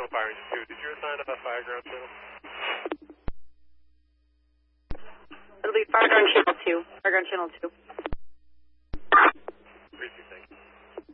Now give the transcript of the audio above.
Fire Engine 2. Did you assign a fire ground channel? It'll be fire ground channel 2. Fire ground channel 2. 3-2, thank you.